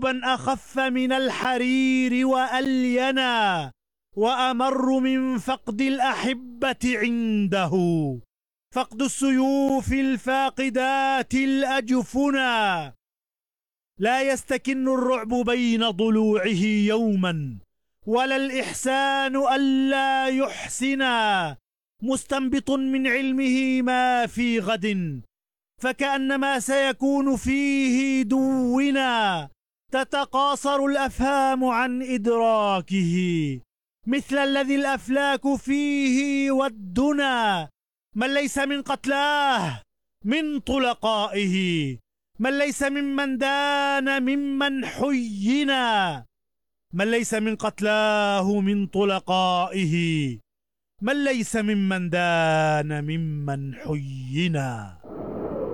من أخف من الحرير وألينا، وأمر من فقد الأحبة عنده، فقد السيوف الفاقدات الأجفنا. لا يستكن الرعب بين ضلوعه يوما، ولا الإحسان ألا يحسنا، مستنبط من علمه ما في غد، فكأنما سيكون فيه دونا. تتقاصر الأفهام عن إدراكه، مثل الذي الأفلاك فيه والدنا. من ليس من قتلاه من طلقائه، من ليس ممن دان ممن حينا. من ليس من قتلاه من طلقائه، من ليس ممن دان ممن حينا.